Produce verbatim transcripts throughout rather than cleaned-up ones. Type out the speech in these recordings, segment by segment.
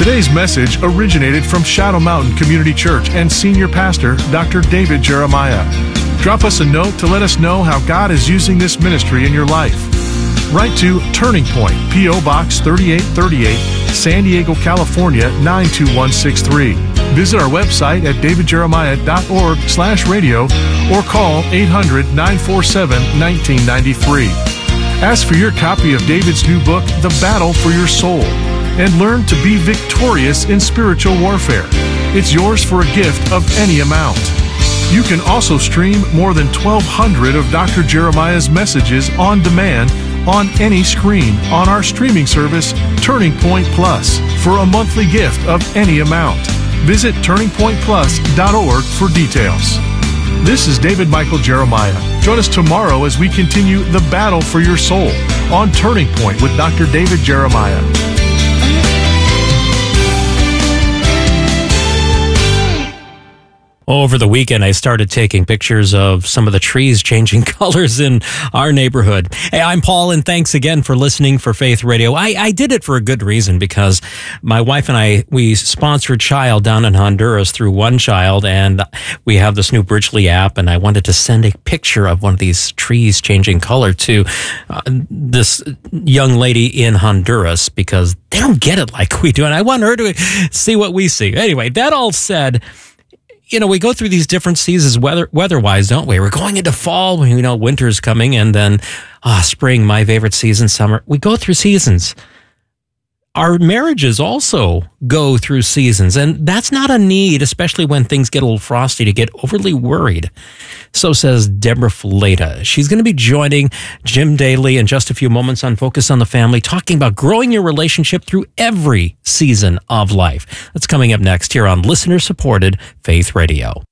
Today's message originated from Shadow Mountain Community Church and Senior Pastor Doctor David Jeremiah. Drop us a note to let us know how God is using this ministry in your life. Write to Turning Point, P O. Box thirty-eight thirty-eight, San Diego, California, nine two one six three. Visit our website at davidjeremiah.org slash radio or call eight hundred, nine four seven, one nine nine three. Ask for your copy of David's new book, The Battle for Your Soul, and learn to be victorious in spiritual warfare. It's yours for a gift of any amount. You can also stream more than twelve hundred of Doctor Jeremiah's messages on demand on any screen on our streaming service, Turning Point Plus, for a monthly gift of any amount. Visit turning point plus dot org for details. This is David Michael Jeremiah. Join us tomorrow as we continue the battle for your soul on Turning Point with Doctor David Jeremiah. Over the weekend, I started taking pictures of some of the trees changing colors in our neighborhood. Hey, I'm Paul, and thanks again for listening for Faith Radio. I, I did it for a good reason, because my wife and I, we sponsored Child down in Honduras through One Child, and we have this new Bridgely app, and I wanted to send a picture of one of these trees changing color to uh, this young lady in Honduras, because they don't get it like we do, and I want her to see what we see. Anyway, that all said, you know, we go through these different seasons weather, weather-wise, don't we? We're going into fall, we know winter's coming, and then ah, spring, my favorite season, summer. We go through seasons. Our marriages also go through seasons, and that's not a need, especially when things get a little frosty, to get overly worried. So says Deborah Fileta. She's going to be joining Jim Daly in just a few moments on Focus on the Family, talking about growing your relationship through every season of life. That's coming up next here on listener-supported Faith Radio.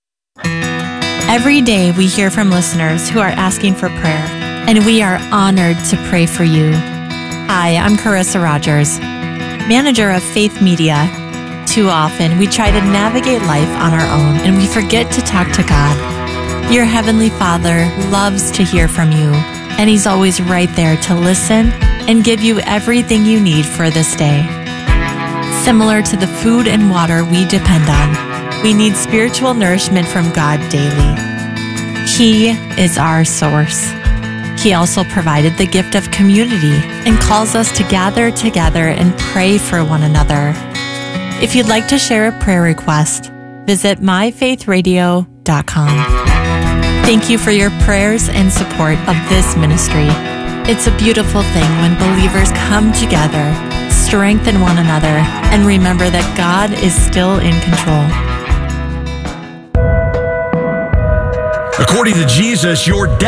Every day we hear from listeners who are asking for prayer, and we are honored to pray for you. Hi, I'm Carissa Rogers, manager of Faith Media. Too often, we try to navigate life on our own, and we forget to talk to God. Your Heavenly Father loves to hear from you, and He's always right there to listen and give you everything you need for this day. Similar to the food and water we depend on, we need spiritual nourishment from God daily. He is our source. He also provided the gift of community and calls us to gather together and pray for one another. If you'd like to share a prayer request, visit my faith radio dot com. Thank you for your prayers and support of this ministry. It's a beautiful thing when believers come together, strengthen one another, and remember that God is still in control. According to Jesus, your death